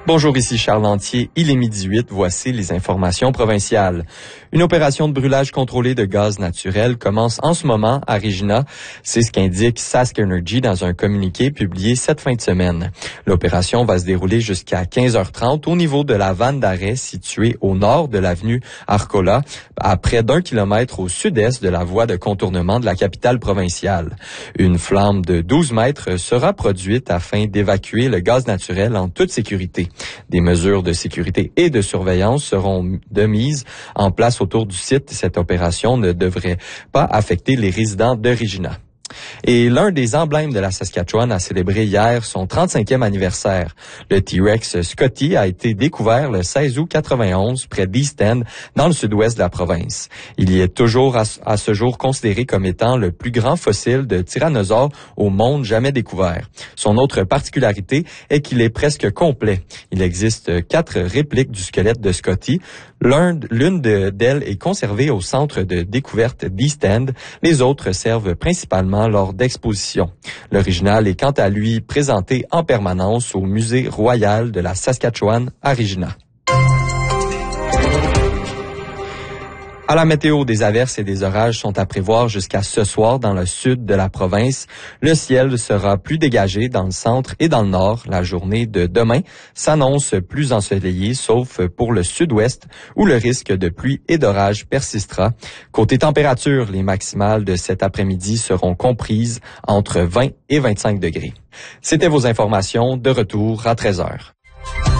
Bonjour, ici Charles Lantier. Il est 12h08. Voici les informations provinciales. Une opération de brûlage contrôlé de gaz naturel commence en ce moment à Regina. C'est ce qu'indique Sask Energy dans un communiqué publié cette fin de semaine. L'opération va se dérouler jusqu'à 15h30 au niveau de la vanne d'arrêt située au nord de l'avenue Arcola, à près d'1 kilomètre au sud-est de la voie de contournement de la capitale provinciale. Une flamme de 12 mètres sera produite afin d'évacuer le gaz naturel en toute sécurité. Des mesures de sécurité et de surveillance seront de mise en place autour du site. Cette opération ne devrait pas affecter les résidents de Regina. Et l'un des emblèmes de la Saskatchewan a célébré hier son 35e anniversaire. Le T-Rex Scotty a été découvert le 16 août 91 près d'East End, dans le sud-ouest de la province. Il y est toujours à ce jour considéré comme étant le plus grand fossile de tyrannosaure au monde jamais découvert. Son autre particularité est qu'il est presque complet. Il existe 4 répliques du squelette de Scotty. L'une d'elles est conservée au centre de découverte d'East End. Les autres servent principalement lors d'expositions. L'original est quant à lui présenté en permanence au Musée royal de la Saskatchewan à Regina. À la météo, des averses et des orages sont à prévoir jusqu'à ce soir dans le sud de la province. Le ciel sera plus dégagé dans le centre et dans le nord. La journée de demain s'annonce plus ensoleillée, sauf pour le sud-ouest, où le risque de pluie et d'orage persistera. Côté température, les maximales de cet après-midi seront comprises entre 20 et 25 degrés. C'était vos informations. De retour à 13h.